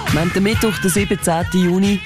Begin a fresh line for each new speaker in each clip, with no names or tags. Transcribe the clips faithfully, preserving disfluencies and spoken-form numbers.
Wir haben den Mittwoch, den siebzehnten Juni.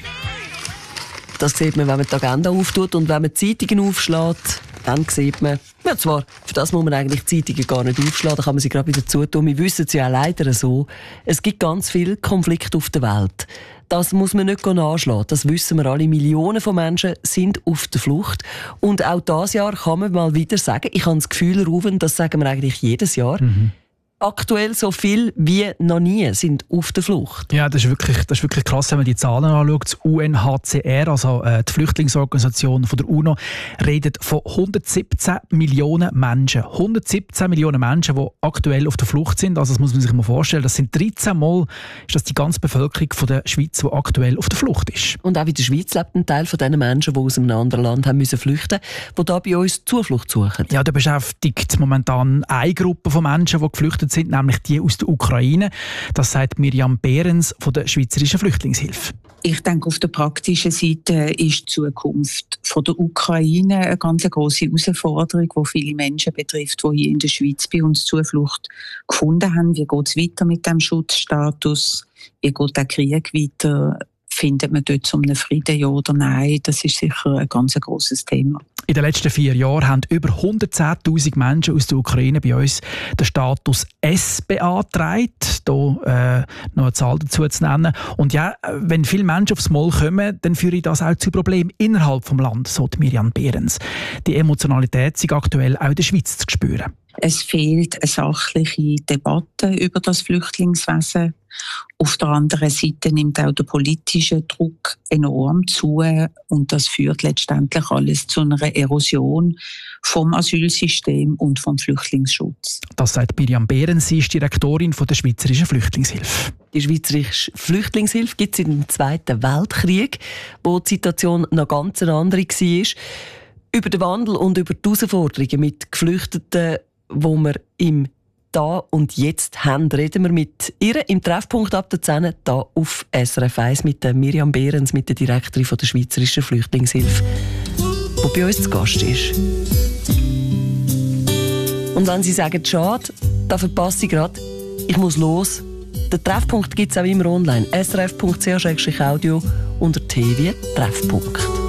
Das sieht man, wenn man die Agenda auftut. Und wenn man die Zeitungen aufschlägt, dann sieht man, ja zwar, für das muss man eigentlich die Zeitungen gar nicht aufschlagen, da kann man sie gerade wieder zutun. Wir wissen es ja leider so. Es gibt ganz viele Konflikte auf der Welt. Das muss man nicht nachschlagen. Das wissen wir alle. Millionen von Menschen sind auf der Flucht. Und auch dieses Jahr kann man mal wieder sagen, ich habe das Gefühl, Ruven, das sagen wir eigentlich jedes Jahr, mhm. aktuell so viel wie noch nie sind auf der Flucht.
Ja, das ist wirklich, das ist wirklich krass, wenn man die Zahlen anschaut. Das U N H C R, also äh, die Flüchtlingsorganisation von der UNO, redet von hundertsiebzehn Millionen Menschen. hundertsiebzehn Millionen Menschen, die aktuell auf der Flucht sind. Also das muss man sich mal vorstellen. Das sind dreizehn Mal ist das die ganze Bevölkerung von der Schweiz, die aktuell auf der Flucht ist.
Und auch in der Schweiz lebt ein Teil von diesen Menschen, die aus einem anderen Land haben müssen flüchten, die da bei uns Zuflucht suchen.
Ja, da beschäftigt momentan eine Gruppe von Menschen, die geflüchtet sind, nämlich die aus der Ukraine. Das sagt Miriam Behrens von der Schweizerischen Flüchtlingshilfe.
Ich denke, auf der praktischen Seite ist die Zukunft von der Ukraine eine ganz grosse Herausforderung, die viele Menschen betrifft, die hier in der Schweiz bei uns Zuflucht gefunden haben. Wie geht es weiter mit dem Schutzstatus? Wie geht der Krieg weiter? Findet man dort zum Frieden, ja oder nein? Das ist sicher ein ganz grosses Thema.
In den letzten vier Jahren haben über hundertzehntausend Menschen aus der Ukraine bei uns den Status S beantragt. Hier äh, noch eine Zahl dazu zu nennen. Und ja, wenn viele Menschen aufs Mal kommen, dann führt das auch zu Problemen innerhalb des Landes, so Miriam Behrens. Die Emotionalität ist aktuell auch in der Schweiz zu spüren.
Es fehlt eine sachliche Debatte über das Flüchtlingswesen. Auf der anderen Seite nimmt auch der politische Druck enorm zu und das führt letztendlich alles zu einer Erosion vom Asylsystem und vom Flüchtlingsschutz.
Das sagt Miriam Behrens, sie ist Direktorin der Schweizerischen Flüchtlingshilfe.
Die Schweizerische Flüchtlingshilfe gibt es im Zweiten Weltkrieg, wo die Situation noch ganz eine andere war. Über den Wandel und über die Herausforderungen mit Geflüchteten, wo wir im Da und Jetzt haben, reden wir mit ihr im Treffpunkt ab der zehn hier auf S R F eins mit der Miriam Behrens, mit der Direktorin der Schweizerischen Flüchtlingshilfe, die bei uns zu Gast ist. Und wenn Sie sagen, schade, da verpasse ich gerade, ich muss los. Den Treffpunkt gibt es auch immer online. s r f punkt c h audio unter T wie Treffpunkt.